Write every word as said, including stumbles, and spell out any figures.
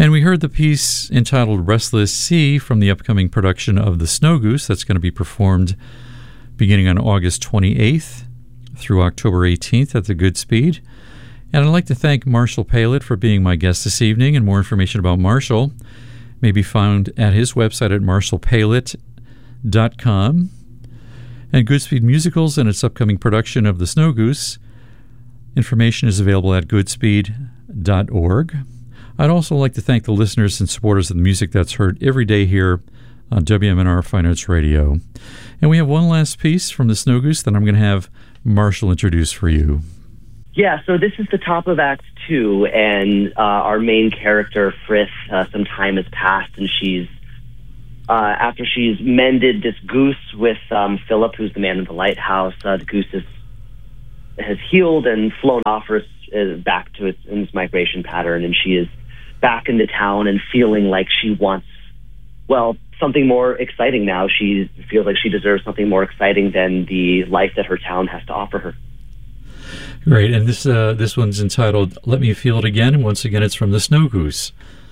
And we heard the piece entitled Restless Sea from the upcoming production of The Snow Goose that's going to be performed beginning on August twenty-eighth through October eighteenth at the Goodspeed. And I'd like to thank Marshall Palett for being my guest this evening, and more information about Marshall may be found at his website at marshall palett dot com. And Goodspeed Musicals and its upcoming production of The Snow Goose, information is available at goodspeed dot org. I'd also like to thank the listeners and supporters of the music that's heard every day here on W M N R Fine Arts Radio. And we have one last piece from The Snow Goose that I'm going to have Marshall introduce for you. Yeah, so this is the top of Act Two, and uh, our main character, Frith, uh, some time has passed, and she's, uh, after she's mended this goose with um, Philip, who's the man in the lighthouse, uh, the goose is, has healed and flown off her, uh, back to its, in its migration pattern, and she is back into town and feeling like she wants, well, something more exciting now. She feels like she deserves something more exciting than the life that her town has to offer her. Great, and this uh, this one's entitled Let Me Feel It Again, and once again it's from The Snow Goose.